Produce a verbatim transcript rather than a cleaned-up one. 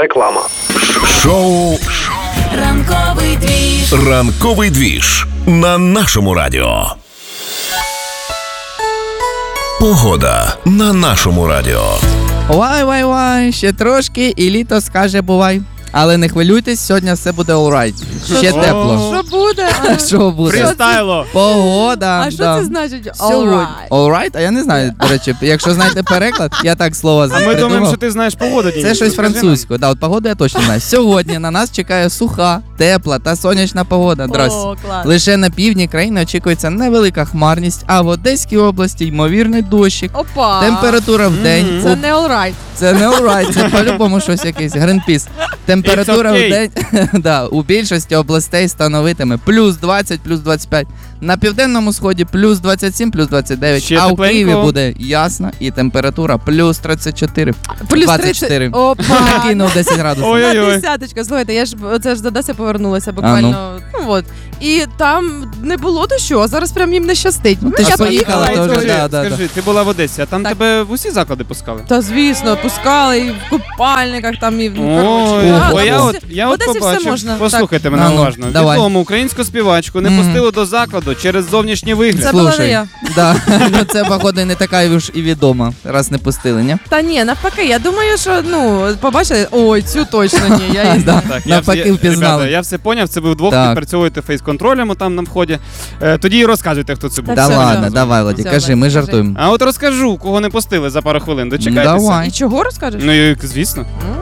Реклама. Шоу Ранковий двіж. Ранковий двіж на нашому радіо. Погода на нашому радіо. Вай-вай-вай, ще трошки і літо скаже бувай. Але не хвилюйтесь, сьогодні все буде alright. Ще тепло. Що буде? Що буде? Фрістайло. Погода. А що да. це значить? Сьогодні. Alright. Alright? А я не знаю, до речі, якщо знаєте переклад, я так слово А ми придумав. думаємо, що ти знаєш погоду, Денис. Це щось Розкажи нам. французькою. Да, от погоду я точно знаю. Сьогодні на нас чекає суха, тепла та сонячна погода. Дрось. О, клас. Лише на півдні країни очікується невелика хмарність, а в Одеській області ймовірний дощик. Опа. Температура в день. Мгм. Це у- не alright. Це не alright, це по-любому щось якийсь. Гринпіс. Температура в It's okay. день да, у більшості областей становитиме плюс двадцять, плюс двадцять п'ять. На південному сході плюс двадцять сім, плюс двадцять дев'ять. Ще а у тепленько. Києві буде ясно і температура плюс тридцять чотири. Плюс двадцять чотири. тридцять. Опа. Кинув десять градусів. Ой. На Ой-ой-ой. десяточка, слухайте, я ж це ж з Одеси повернулася буквально. Ну от. І там не було дощу, а зараз прям їм не щастить. Ну, ти я ж поїхала, поїхала, то і вже, то- да, да, Скажи, ти була в Одесі, а там Так. тебе в усі заклади пускали? Та звісно, пускали і в купальниках там і ну, коротше. Ой, Да, бо в я Одесі- от, я в от Одесі все побачив, можна. послухайте Так. мене А ну, уважно. давай. Відому українську співачку не Мгм. пустили до закладу через зовнішній вигляд. Це була Слушай, не я. Да. Ну, це, походу, не така уж і відома, раз не пустили, ні? Та ні, навпаки, я думаю, що ну побачили, ой, цю точно ні. Я її Да. Так, я Навпаки, все- я- впізнали. Ребята, я все поняв, це ви вдвох Так. підпрацьовуєте фейс-контролем там на вході. Е, тоді і розказуйте, хто це був. Та Да все, ладно, все. давай, Владі, Все, кажи, Владі, ми кажи. жартуємо. А от розкажу, кого не пустили за пару хвилин. Дочекайтеся. Давай. І чого розкажеш? Ну, і, звісно. М,